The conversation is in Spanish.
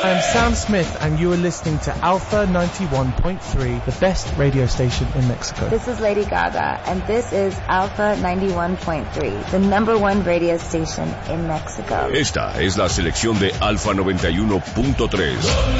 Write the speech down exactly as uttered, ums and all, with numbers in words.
I am Sam Smith, and you are listening to Alpha ninety-one point three, the best radio station in Mexico. This is Lady Gaga, and this is Alpha ninety-one point three, the number one radio station in Mexico. Esta es la selección de Alpha noventa y uno punto tres.